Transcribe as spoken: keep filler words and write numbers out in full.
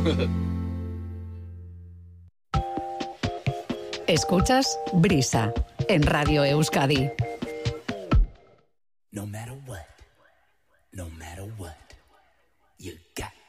Escuchas Brisa en Radio Euskadi. No matter what, no matter what, you got